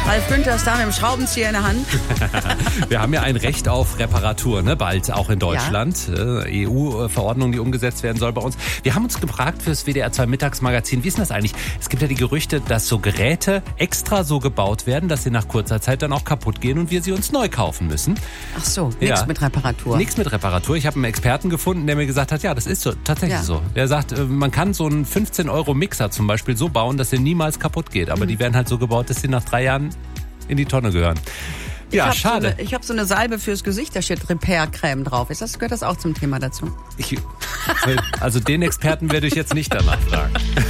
Ralf Günther ist da mit dem Schraubenzieher in der Hand. Wir haben ja ein Recht auf Reparatur, ne? Bald auch in Deutschland. Ja. EU-Verordnung, die umgesetzt werden soll bei uns. Wir haben uns gefragt fürs WDR 2 Mittagsmagazin, wie ist denn das eigentlich? Es gibt ja die Gerüchte, dass so Geräte extra so gebaut werden, dass sie nach kurzer Zeit dann auch kaputt gehen und wir sie uns neu kaufen müssen. Ach so, nichts mit Reparatur. Nichts mit Reparatur. Ich habe einen Experten gefunden, der mir gesagt hat, ja, das ist so, tatsächlich so. Der sagt, man kann so einen 15-Euro-Mixer zum Beispiel so bauen, dass er niemals kaputt geht. Aber die werden halt so gebaut, dass sie nach 3 Jahren in die Tonne gehören. Ja, schade. Ich habe so eine Salbe fürs Gesicht, da steht Repair-Creme drauf. Gehört das auch zum Thema dazu? Also den Experten werde ich jetzt nicht danach fragen.